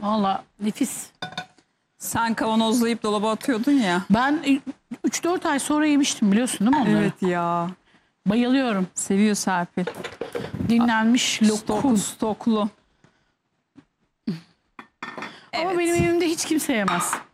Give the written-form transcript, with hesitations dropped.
Valla nefis. Sen kavanozlayıp dolaba atıyordun ya. Ben 3-4 ay sonra yemiştim, biliyorsun değil mi onları? Evet ya. Bayılıyorum. Seviyor Serpil. Dinlenmiş lokum. Stoklu. Ama benim evimde hiç kimse yemez.